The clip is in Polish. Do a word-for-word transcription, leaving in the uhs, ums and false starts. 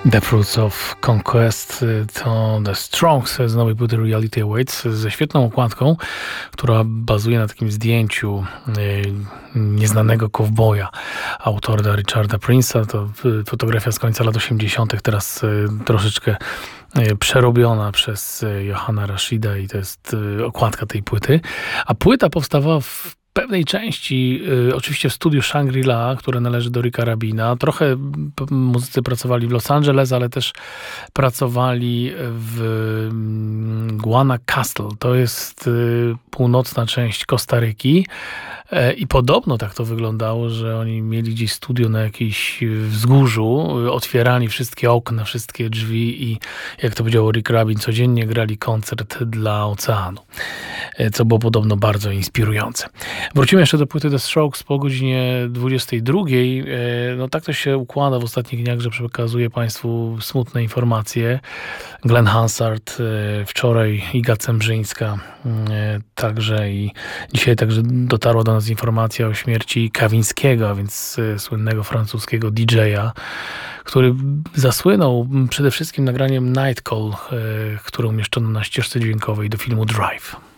The Fruits of Conquest to The Strokes z nowej płyty Reality Awaits ze świetną okładką, która bazuje na takim zdjęciu y, nieznanego kowboja autora Richarda Prince'a. To y, fotografia z końca lat osiemdziesiątych, teraz y, troszeczkę y, przerobiona przez y, Johana Rashida i to jest y, okładka tej płyty. A płyta powstawała w pewnej części, y, oczywiście w studiu Shangri-La, które należy do Ricka Rabina. Trochę p- muzycy pracowali w Los Angeles, ale też pracowali w mm, Guanacaste. To jest y, północna część Kostaryki. E, I podobno tak to wyglądało, że oni mieli gdzieś studio na jakimś wzgórzu, y, otwierali wszystkie okna, wszystkie drzwi i, jak to powiedział Rick Rabin, codziennie grali koncert dla oceanu, e, co było podobno bardzo inspirujące. Wrócimy jeszcze do płyty The Strokes po godzinie dwudziestej drugiej. E, No tak to się układa w ostatnich dniach, że przekazuję Państwu smutne informacje. Glenn Hansard, e, wczoraj Iga Cembrzyńska, e, także i dzisiaj także dotarła do nas informacja o śmierci Kawińskiego, a więc e, słynnego francuskiego D J a, który zasłynął przede wszystkim nagraniem Night Call, e, które umieszczono na ścieżce dźwiękowej do filmu Drive.